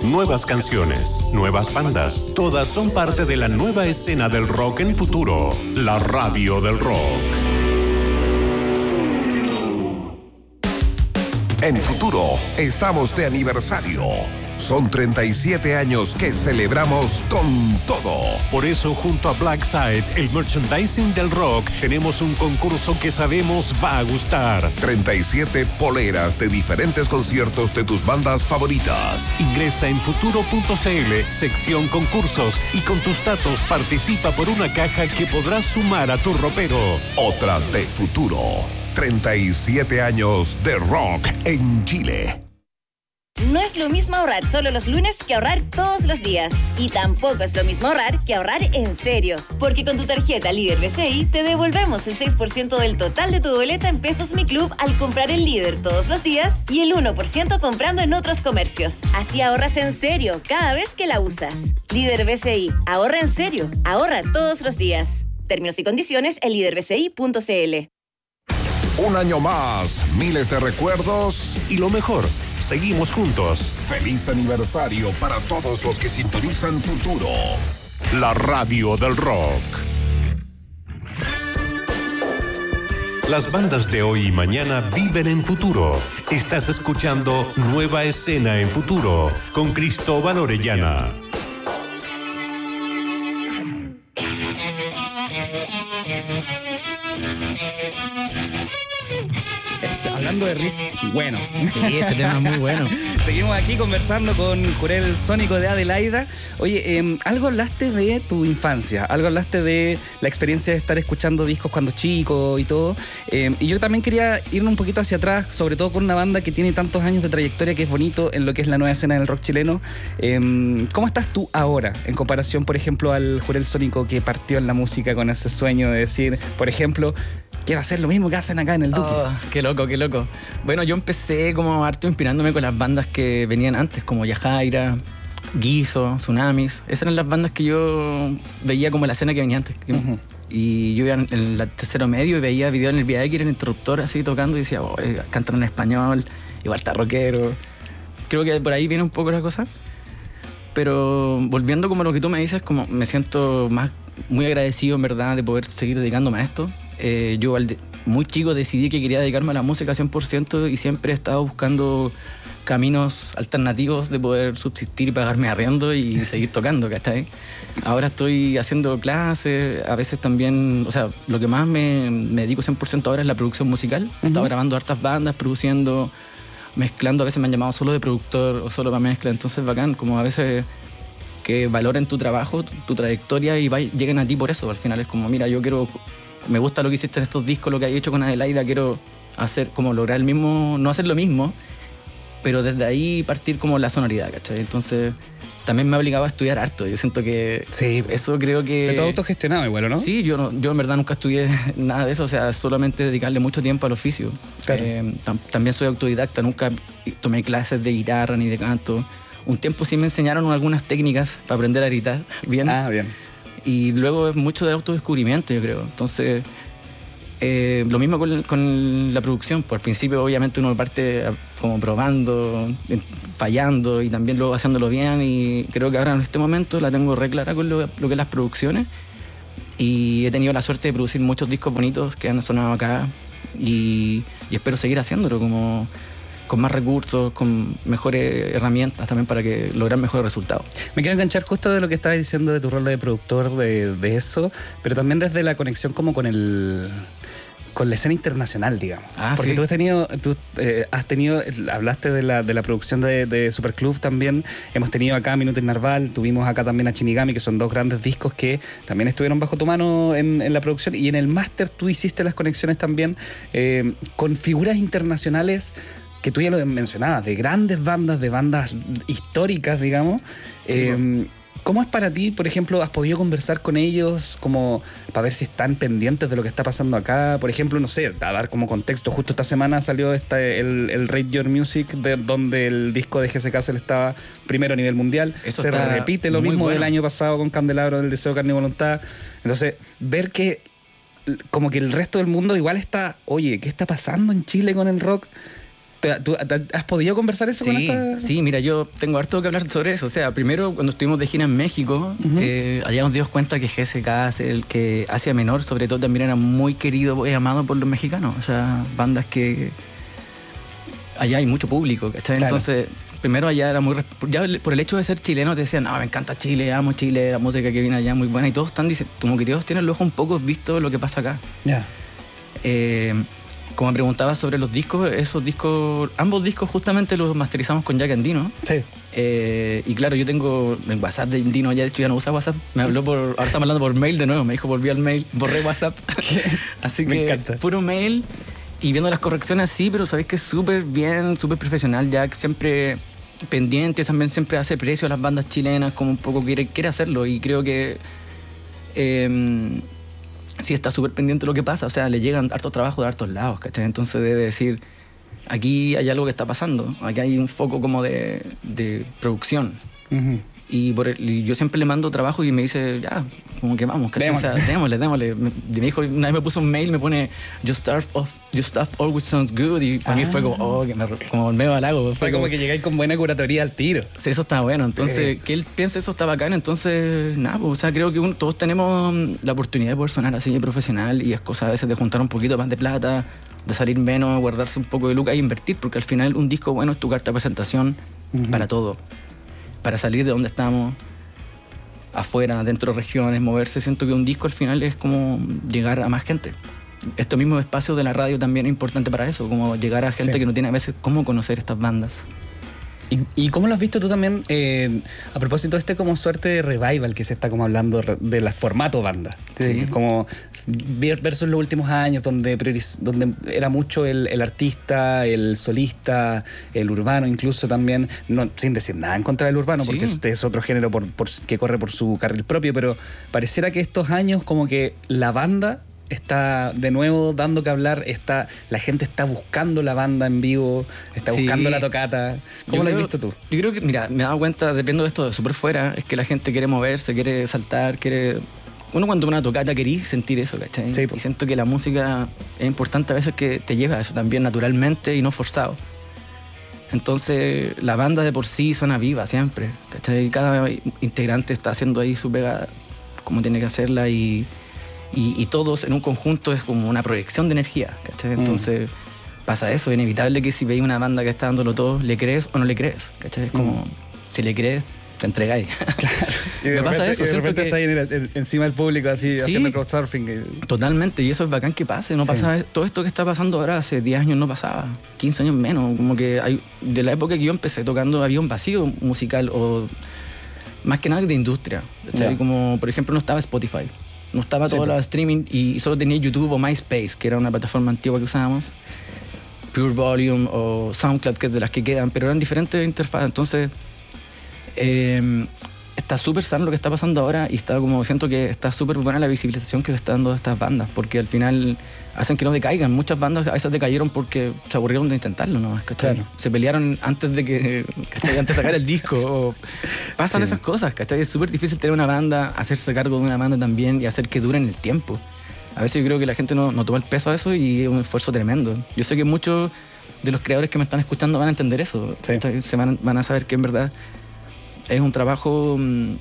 Nuevas canciones, nuevas bandas, todas son parte de la nueva escena del rock en Futuro, la radio del rock. En Futuro estamos de aniversario. Son 37 años que celebramos con todo. Por eso, junto a Blackside, el merchandising del rock, tenemos un concurso que sabemos va a gustar. 37 poleras de diferentes conciertos de tus bandas favoritas. Ingresa en futuro.cl, sección concursos, y con tus datos participa por una caja que podrás sumar a tu ropero. Otra de Futuro. 37 años de rock en Chile. No es lo mismo ahorrar solo los lunes que ahorrar todos los días. Y tampoco es lo mismo ahorrar que ahorrar en serio. Porque con tu tarjeta Líder BCI te devolvemos el 6% del total de tu boleta en Pesos Mi Club al comprar en Líder todos los días y el 1% comprando en otros comercios. Así ahorras en serio cada vez que la usas. Líder BCI. Ahorra en serio. Ahorra todos los días. Términos y condiciones en liderbci.cl. Un año más, miles de recuerdos Y lo mejor, seguimos juntos. Feliz aniversario para todos los que sintonizan Futuro. La radio del rock. Las bandas de hoy y mañana viven en Futuro. Estás escuchando Nueva Escena en Futuro con Cristóbal Orellana. Hablando de riff, bueno. Sí, este tema es muy bueno. Seguimos aquí conversando con Jurel Sónico de Adelaida. Oye, algo hablaste de tu infancia, algo hablaste de la experiencia de estar escuchando discos cuando chico y todo. Y yo también quería irme un poquito hacia atrás, sobre todo con una banda que tiene tantos años de trayectoria, que es bonito en lo que es la nueva escena del rock chileno. ¿Cómo estás tú ahora en comparación, por ejemplo, al Jurel Sónico que partió en la música con ese sueño de decir, por ejemplo, quiero hacer lo mismo que hacen acá en el Duque? Oh, qué loco, qué loco. Bueno, yo empecé como harto inspirándome con las bandas que venían antes, como Yajaira, Guiso, Tsunamis. Esas eran las bandas que yo veía como la escena que venía antes. Uh-huh. Y yo iba en el tercero medio y veía videos en el VX, en el interruptor así tocando y decía, oh, cantan en español, igual está rockero. Creo que por ahí viene un poco la cosa. Pero volviendo como a lo que tú me dices, como me siento muy agradecido en verdad de poder seguir dedicándome a esto. Yo muy chico decidí que quería dedicarme a la música 100% y siempre he estado buscando caminos alternativos de poder subsistir y pagarme arriendo y seguir tocando, ¿cachai? Ahora estoy haciendo clases, a veces también, o sea, lo que más me dedico 100% ahora es la producción musical. Uh-huh. Estaba grabando hartas bandas, produciendo, mezclando, a veces me han llamado solo de productor o solo para mezcla, entonces bacán, como a veces que valoren tu trabajo, tu trayectoria y lleguen a ti por eso. Al final es como, mira, me gusta lo que hiciste en estos discos, lo que has hecho con Adelaida, quiero hacer, como lograr el mismo, no hacer lo mismo, pero desde ahí partir como la sonoridad, ¿cachai? Entonces también me ha obligado a estudiar harto. Yo siento que sí, eso creo que... Pero todo autogestionado igual, ¿no? Sí, yo en verdad nunca estudié nada de eso, o sea, solamente dedicarle mucho tiempo al oficio. Claro. También soy autodidacta, nunca tomé clases de guitarra ni de canto. Un tiempo sí me enseñaron algunas técnicas para aprender a gritar bien. Ah, bien. Y luego es mucho de autodescubrimiento, yo creo. Entonces, lo mismo con la producción. Pues al principio, obviamente, uno parte como probando, fallando y también luego haciéndolo bien. Y creo que ahora en este momento la tengo re clara con lo que es las producciones. Y he tenido la suerte de producir muchos discos bonitos que han sonado acá. Y espero seguir haciéndolo como con más recursos, con mejores herramientas también para que lograr mejores resultados. Me quiero enganchar justo de lo que estabas diciendo de tu rol de productor, de eso, pero también desde la conexión como con la escena internacional, digamos. Porque sí. Tú has tenido, hablaste de la producción de Superclub también, hemos tenido acá Minuto en Narval, tuvimos acá también a Shinigami, que son dos grandes discos que también estuvieron bajo tu mano en la producción, y en el máster tú hiciste las conexiones también con figuras internacionales que tú ya lo mencionabas, de grandes bandas, de bandas históricas, digamos. Sí, ¿cómo es para ti, por ejemplo, has podido conversar con ellos como para ver si están pendientes de lo que está pasando acá? Por ejemplo, no sé, a dar como contexto, justo esta semana salió el Rate Your Music, donde el disco de Jesse Kassel estaba primero a nivel mundial. Eso se repite lo mismo del año pasado con Candelabro del Deseo, Carne y Voluntad. Entonces, ver que como que el resto del mundo igual está, oye, ¿qué está pasando en Chile con el rock? ¿Tú has podido conversar eso con esta? Sí, mira, yo tengo harto que hablar sobre eso. O sea, primero, cuando estuvimos de gira en México, allá nos dimos cuenta que GSK, el que Asia Menor, sobre todo, también era muy querido y amado por los mexicanos. O sea, bandas que... Allá hay mucho público, ¿cachai? Claro. Entonces, primero allá era muy... Ya por el hecho de ser chileno te decían, no, me encanta Chile, amo Chile, la música que viene allá es muy buena. Y todos están diciendo, como que todos tienen el ojo un poco visto lo que pasa acá. Ya. Como me preguntabas sobre los discos, esos discos, ambos discos justamente los masterizamos con Jack Endino. Sí. Y claro, yo tengo el WhatsApp de Endino, ya de hecho ya no usa WhatsApp. Me habló ahora estamos hablando por mail de nuevo, me dijo volví al mail, borré WhatsApp. Así que me encanta. Puro mail y viendo las correcciones sí, pero sabéis que es súper bien, súper profesional. Jack siempre pendiente, también siempre hace precio a las bandas chilenas, como un poco quiere hacerlo y creo que... sí está súper pendiente de lo que pasa, o sea, le llegan hartos trabajos de hartos lados, ¿cachai? Entonces debe decir, aquí hay algo que está pasando, aquí hay un foco como de producción. Y yo siempre le mando trabajo y me dice, ya, como que vamos, ¿cachai? Démosle. O sea, démosle. Me dijo, una vez me puso un mail, me pone, your stuff always sounds good, y para mí fue como, como medio halago. O sea, como que llegáis con buena curatoría al tiro. Sí, eso está bueno, entonces, que él piense eso está bacán, entonces, nada, pues, o sea, creo que todos tenemos la oportunidad de poder sonar así de profesional, y es cosa a veces de juntar un poquito más de plata, de salir menos, guardarse un poco de lucas e invertir, porque al final un disco bueno es tu carta de presentación para todo. Para salir de donde estamos, afuera, dentro de regiones, moverse. Siento que un disco al final es como llegar a más gente. Estos mismos espacios de la radio también es importante para eso, como llegar a gente que no tiene a veces cómo conocer estas bandas. ¿Y cómo lo has visto tú también a propósito de este como suerte de revival que se está como hablando de la formato banda? Sí. Como versus los últimos años donde era mucho el artista, el solista, el urbano incluso también, no, sin decir nada en contra del urbano, porque este es otro género que corre por su carril propio, pero pareciera que estos años como que la banda está de nuevo dando que hablar, la gente está buscando la banda en vivo, está buscando la tocata. ¿Cómo lo has visto tú? Yo creo que, mira, me he dado cuenta, depende de esto de súper fuera, es que la gente quiere moverse, quiere saltar, uno cuando una tocata querís sentir eso, ¿cachai? Sí, y siento que la música es importante a veces que te lleva a eso también naturalmente y no forzado. Entonces la banda de por sí suena viva siempre, ¿cachai? Cada integrante está haciendo ahí su pega como tiene que hacerla y todos en un conjunto es como una proyección de energía, ¿cachai? Entonces pasa eso, es inevitable que si veis una banda que está dándolo todo, ¿le crees o no le crees? ¿Cachai? Es como, si le crees, te entregáis. Claro. Y de repente, pasa eso, y de repente está ahí encima del público así, haciendo crowdsurfing. Totalmente, y eso es bacán que pase, no pasa todo esto que está pasando ahora, hace 10 años no pasaba, 15 años menos, como que de la época que yo empecé tocando había un vacío musical, o más que nada de industria, como por ejemplo no estaba Spotify. No estaba todo el streaming y solo tenía YouTube o MySpace, que era una plataforma antigua que usábamos, Pure Volume o SoundCloud, que es de las que quedan, pero eran diferentes interfaces. Entonces, está súper sano lo que está pasando ahora y siento que está súper buena la visibilización que le está dando a estas bandas, porque al final hacen que no decaigan. Muchas bandas a veces decayeron porque se aburrieron de intentarlo, ¿no? Claro. Se pelearon antes de sacar el disco. O pasan esas cosas, ¿cachai? Es súper difícil tener una banda, hacerse cargo de una banda también y hacer que dure en el tiempo. A veces yo creo que la gente no toma el peso a eso y es un esfuerzo tremendo. Yo sé que muchos de los creadores que me están escuchando van a entender eso. Sí. Van a saber que en verdad es un trabajo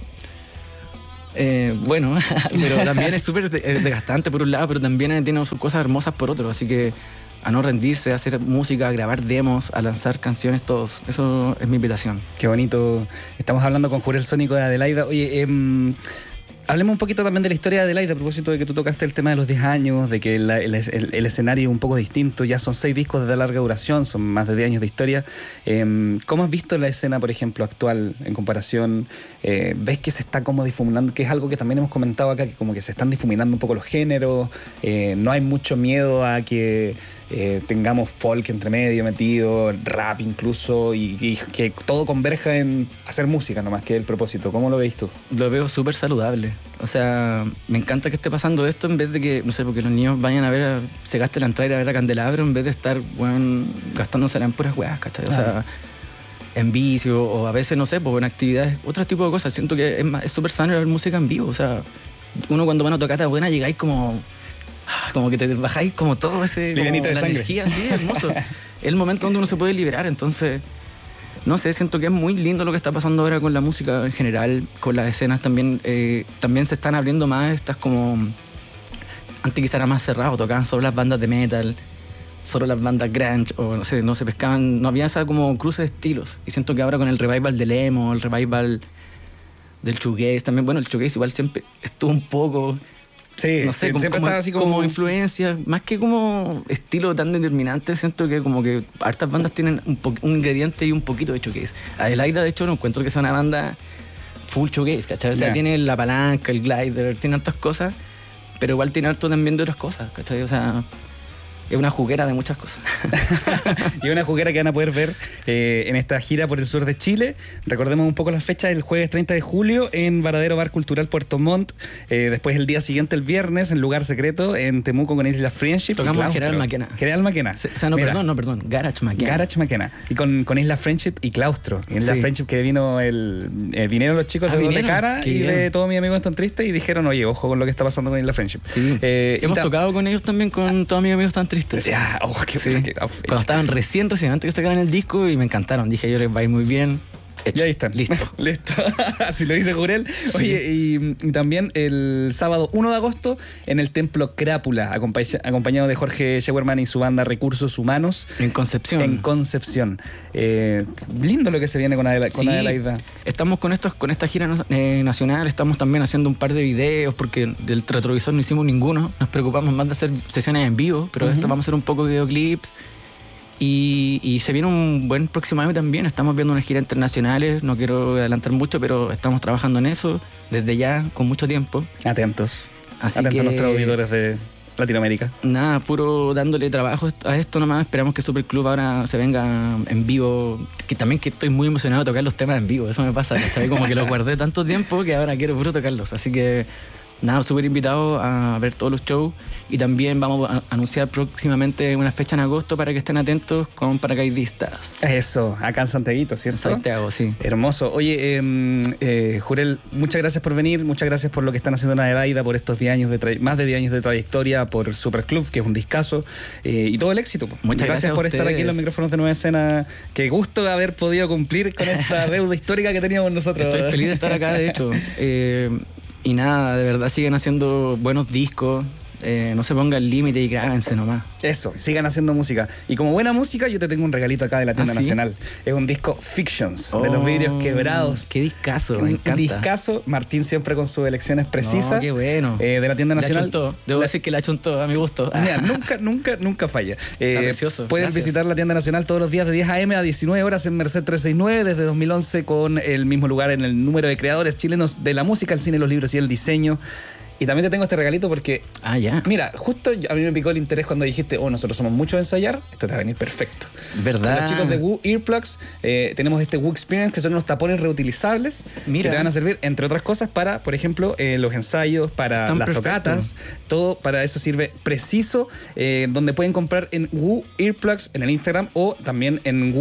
bueno, pero también es súper desgastante por un lado, pero también tiene sus cosas hermosas por otro, así que a no rendirse, a hacer música, a grabar demos, a lanzar canciones, todos. Eso es mi invitación. Qué bonito. Estamos hablando con Jurel Sónico de Adelaida. Oye, hablemos un poquito también de la historia de Adelaida, a propósito de que tú tocaste el tema de los 10 años, de que el escenario es un poco distinto, ya son 6 discos de larga duración, son más de 10 años de historia. ¿Cómo has visto la escena, por ejemplo, actual en comparación? ¿Ves que se está como difuminando, que es algo que también hemos comentado acá, que como que se están difuminando un poco los géneros, no hay mucho miedo a que tengamos folk entre medio metido, rap incluso, y que todo converja en hacer música nomás, que es el propósito? ¿Cómo lo veis tú? Lo veo súper saludable. O sea, me encanta que esté pasando esto en vez de que, no sé, porque los niños vayan a ver, se gasten la entrada y a ver a Candelabro en vez de estar, bueno, gastándosela en puras weas, ¿cachai? O sea, en vicio o a veces, no sé, pues en actividades, otro tipo de cosas. Siento que es súper sano ver música en vivo. O sea, uno cuando van a tocata buena llegáis como que te bajáis como todo ese... Livianito de la sangre. Energía, sí, hermoso. es el momento donde uno se puede liberar. Entonces, no sé, siento que es muy lindo lo que está pasando ahora con la música en general, con las escenas también. También se están abriendo más estas como... Antes quizá era más cerrado, tocaban solo las bandas de metal, solo las bandas grunge, o no se pescaban, no había esa como cruce de estilos. Y siento que ahora con el revival del emo, el revival del shoegaze también, bueno, el shoegaze igual siempre estuvo un poco... Sí, no sé, siempre estaba así como influencia, más que como estilo tan determinante, siento que como que hartas bandas tienen un ingrediente y un poquito de shoegaze. Adelaida, de hecho, no encuentro que sea una banda full shoegaze, ¿cachai? O sea, tiene la palanca, el glider, tiene hartas cosas, pero igual tiene harto también de otras cosas, ¿cachai? O sea, es una juguera de muchas cosas. Y una juguera que van a poder ver en esta gira por el sur de Chile. Recordemos un poco las fechas: el jueves 30 de julio en Varadero Bar Cultural Puerto Montt. Después el día siguiente, el viernes, en Lugar Secreto, en Temuco con Isla Friendship. Tocamos en General Maquena. General Maquena. O sea, perdón. Garage Maquena. Garage Maquena. Y con Isla Friendship y Claustro. Isla Friendship que vinieron los chicos de Dos de Cara y de Todo Mi Amigo Están Tristes y dijeron, oye, ojo con lo que está pasando con Isla Friendship. Sí. Hemos tocado con ellos también, con Todos Mis Amigos Están Tristes. Ya, cuando estaban recién antes que sacaran el disco, y me encantaron. Dije, yo les va a ir muy bien. Hecho. Ya ahí están. Listo. Listo. Así lo dice Jurel. Sí. Oye, y también el sábado 1 de agosto en el Templo Crápula, acompañado de Jorge Scheuermann y su banda Recursos Humanos. En Concepción. Lindo lo que se viene con Adelaida. Estamos con esta gira nacional, estamos también haciendo un par de videos, porque del retrovisor no hicimos ninguno. Nos preocupamos más de hacer sesiones en vivo, pero esto vamos a hacer un poco de videoclips. Y se viene un buen próximo año también. Estamos viendo unas giras internacionales. No quiero adelantar mucho, pero estamos trabajando en eso desde ya, con mucho tiempo. Atentos a nuestros auditores de Latinoamérica. Nada, puro dándole trabajo a esto nomás. Esperamos que Superclub ahora se venga en vivo. Que estoy muy emocionado de tocar los temas en vivo. Eso me pasa, ¿sabes? Como que los guardé tanto tiempo que ahora quiero puro tocarlos. Así que... nada, súper invitado a ver todos los shows, y también vamos a anunciar próximamente una fecha en agosto para que estén atentos con paracaidistas. Eso, acá en Santiaguito, ¿cierto? En Santiago, sí. Hermoso. Oye, Jurel, muchas gracias por venir, muchas gracias por lo que están haciendo en Adelaida, por estos 10 años más de 10 años de trayectoria, por Superclub, que es un discazo, y todo el éxito. Muchas gracias por estar aquí en los micrófonos de Nueva Escena. Qué gusto haber podido cumplir con esta deuda histórica que teníamos nosotros. Estoy feliz de estar acá, de hecho. Y nada, de verdad siguen haciendo buenos discos. No se ponga el límite y grábense nomás. Eso, sigan haciendo música. Y como buena música, yo te tengo un regalito acá de la tienda nacional. Es un disco Fictions, de los vidrios quebrados. Qué discazo, me encanta. Discazo, Martín siempre con sus elecciones precisas. No, qué bueno. De la tienda nacional. Debo decir que la chuntó a mi gusto. Mira, nunca falla. Está precioso. Pueden visitar la tienda nacional todos los días de 10 a.m. a 19 horas en Merced 369 desde 2011, con el mismo lugar en el número de creadores chilenos de la música, el cine, los libros y el diseño. Y también te tengo este regalito porque... ya. Mira, justo a mí me picó el interés cuando dijiste, nosotros somos muchos de ensayar, esto te va a venir perfecto. ¿Verdad? Con los chicos de Woo Earplugs tenemos este Woo Experience, que son unos tapones reutilizables. Mira. Que te van a servir, entre otras cosas, para, por ejemplo, los ensayos, para las tocatas. Todo para eso sirve preciso, donde pueden comprar en Woo Earplugs en el Instagram, o también en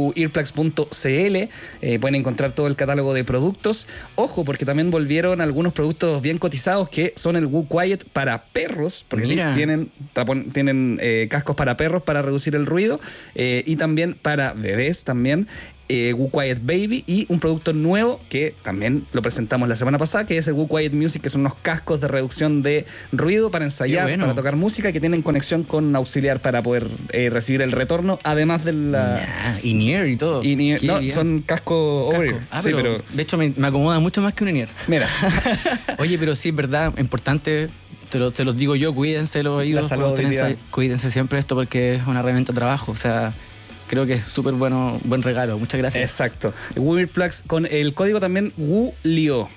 wooearplugs.cl. Pueden encontrar todo el catálogo de productos. Ojo, porque también volvieron algunos productos bien cotizados que son el Woo Quiet para perros, porque sí, tienen cascos para perros para reducir el ruido, y también para bebés también. Woo Quiet Baby, y un producto nuevo que también lo presentamos la semana pasada, que es el Woo Quiet Music, que son unos cascos de reducción de ruido para ensayar, para tocar música, que tienen conexión con auxiliar para poder recibir el retorno, además de la... in-ear y todo. No, son cascos over-ear. Sí, pero de hecho me acomoda mucho más que un in-ear. Mira. Oye, pero sí, es verdad, importante... Te los digo yo, cuídense los oídos. Cuídense siempre esto, porque es una herramienta de trabajo, o sea... Creo que es súper bueno, buen regalo. Muchas gracias. Exacto. Woo Earplugs con el código también WOOLIO.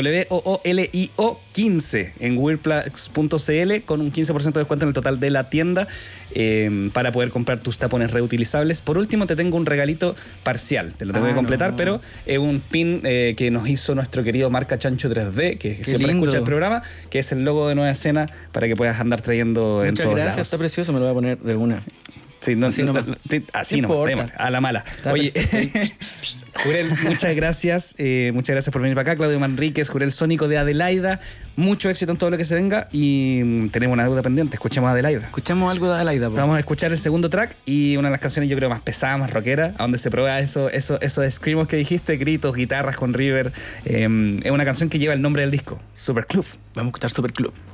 WOOLIO 15 en wooearplugs.cl, con un 15% de descuento en el total de la tienda, para poder comprar tus tapones reutilizables. Por último, te tengo un regalito parcial. Te lo tengo que completar, pero es un pin que nos hizo nuestro querido Marca Chancho 3D, que siempre escucha el programa, que es el logo de Nueva Escena, para que puedas andar trayendo en todos lados. Muchas gracias, está precioso, me lo voy a poner de una. Sí, así no importa. A la mala. Oye, Jurel, muchas gracias. Muchas gracias por venir para acá. Claudio Manríquez, Jurel Sónico de Adelaida. Mucho éxito en todo lo que se venga y tenemos una deuda pendiente. Escuchemos a Adelaida. Escuchamos algo de Adelaida. Vamos a escuchar el segundo track y una de las canciones yo creo más pesadas, más rockera, a donde se prueba esos screamos que dijiste, gritos, guitarras con River. Es una canción que lleva el nombre del disco, Super Club. Vamos a escuchar Super Club.